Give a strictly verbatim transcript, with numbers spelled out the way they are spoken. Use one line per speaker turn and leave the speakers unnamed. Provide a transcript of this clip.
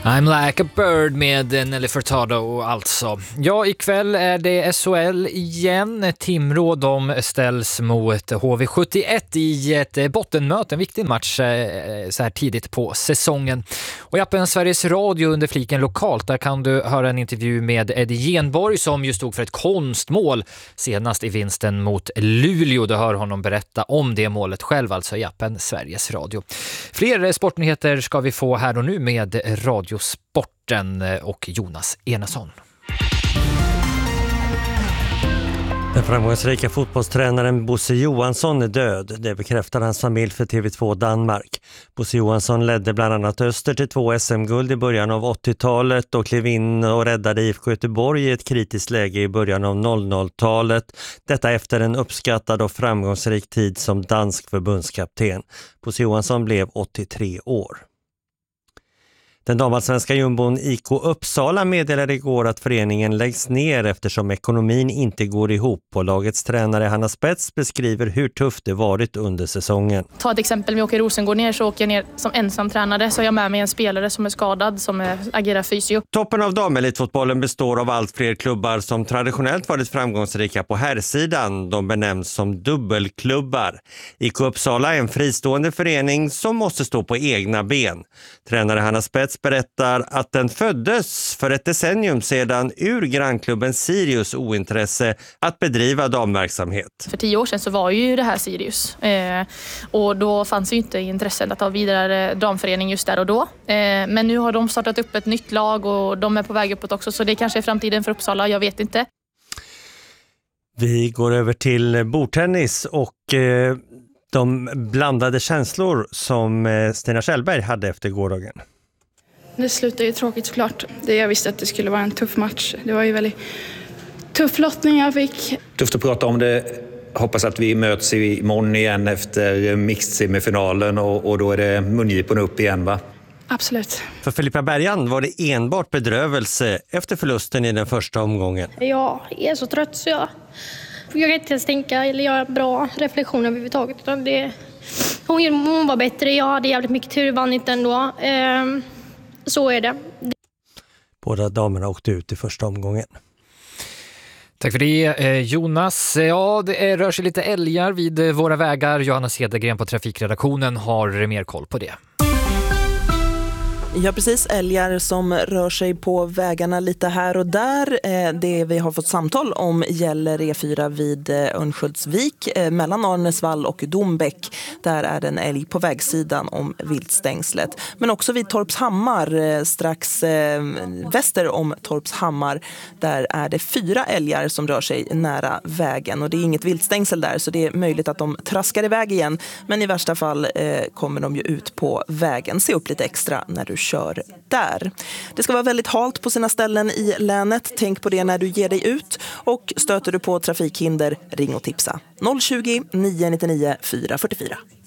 I'm like a bird med Nelly Furtado alltså. Ja, ikväll är det S H L igen. Timrå, de ställs mot H V sjuttioett i ett bottenmöte. En viktig match så här tidigt på säsongen. Och i appen Sveriges Radio under fliken lokalt, där kan du höra en intervju med Eddie Genborg som ju stod för ett konstmål senast i vinsten mot Luleå. Du hör honom berätta om det målet själv, alltså i appen Sveriges Radio. Fler sportnyheter ska vi få här och nu med Radiosporten och Jonas Enason.
Den framgångsrika fotbollstränaren Bosse Johansson är död. Det bekräftar hans familj för T V två Danmark. Bosse Johansson ledde bland annat Öster till två S M-guld i början av åttiotalet och klev in och räddade I F K Göteborg i ett kritiskt läge i början av noll noll-talet. Detta efter en uppskattad och framgångsrik tid som dansk förbundskapten. Bosse Johansson blev åttiotre år. Den damallsvenska jumbon I K Uppsala meddelade igår att föreningen läggs ner eftersom ekonomin inte går ihop, och lagets tränare Hanna Spets beskriver hur tufft det varit under säsongen.
Ta ett exempel, vi åker Rosengård ner så åker jag ner som ensam tränare, så har jag med mig en spelare som är skadad som är, agerar fysio. Toppen
av damelitfotbollen består av allt fler klubbar som traditionellt varit framgångsrika på herrsidan. De benämns som dubbelklubbar. I K Uppsala är en fristående förening som måste stå på egna ben. Tränare Hanna Spets berättar att den föddes för ett decennium sedan ur grannklubben Sirius ointresse att bedriva damverksamhet.
För tio år sedan så var ju det här Sirius eh, och då fanns ju inte intresset att ha vidare damförening just där och då. Eh, men nu har de startat upp ett nytt lag och de är på väg uppåt också, så det kanske är framtiden för Uppsala, jag vet inte.
Vi går över till bordtennis och eh, de blandade känslor som eh, Stina Kjellberg hade efter gårdagen.
Det slutade ju tråkigt såklart. Det jag visste att det skulle vara en tuff match. Det var ju väldigt tuff lottning jag fick.
Tufft att prata om det. Hoppas att vi möts imorgon igen efter mixed-semifinalen och, och då är det mungiporna upp igen, va?
Absolut.
För Filippa Bergan var det enbart bedrövelse efter förlusten i den första omgången.
Ja, jag är så trött så jag jag kan inte ens tänka eller göra bra reflektioner överhuvudtaget. Utan det, hon, hon var bättre, jag hade jävligt mycket tur, vann inte ändå. Ehm, så är det.
Båda damerna åkte ut i första omgången.
Tack för det, Jonas. Ja, det rör sig lite älgar vid våra vägar. Johanna Cedergren på trafikredaktionen har mer koll på det.
Ja, precis. Älgar som rör sig på vägarna lite här och där. Det vi har fått samtal om gäller E fyra vid Örnsköldsvik mellan Arnäsvall och Dombäck. Där är det en älg på vägsidan om viltstängslet. Men också vid Torpshammar, strax väster om Torpshammar. Där är det fyra älgar som rör sig nära vägen. Och det är inget viltstängsel där, så det är möjligt att de traskar iväg igen. Men i värsta fall kommer de ju ut på vägen. Se upp lite extra när du kör där. Det ska vara väldigt halt på sina ställen i länet. Tänk på det när du ger dig ut. Och stöter du på trafikhinder, ring och tipsa. noll tjugo, nio nio nio, fyra fyra fyra.